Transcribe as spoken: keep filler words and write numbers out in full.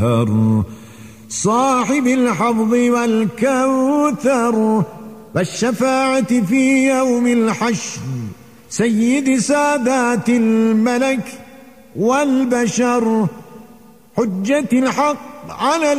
صاحب الحظ والكوثر والشفاعة في يوم الحشر سيد سادات الملك والبشر حجة الحق على